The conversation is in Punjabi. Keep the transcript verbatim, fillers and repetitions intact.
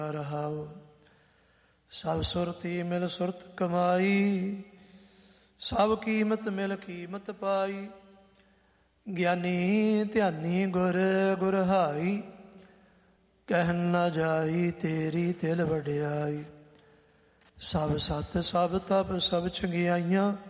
ਰਹਾਉ। ਸਭ ਸੁਰਤੀ ਮਿਲ ਸੁਰਤ ਕਮਾਈ, ਸਭ ਕੀਮਤ ਮਿਲ ਕੀਮਤ ਪਾਈ। ਗਿਆਨੀ ਧਿਆਨੀ ਗੁਰ ਗੁਰਹਾਈ, ਕਹਿ ਨਾ ਜਾਈ ਤੇਰੀ ਤਿਲ ਵਡਿਆਈ। ਸਭ ਸਤ ਸਭ ਤਪ ਸਭ ਚੰਗਿਆਈਆਂ,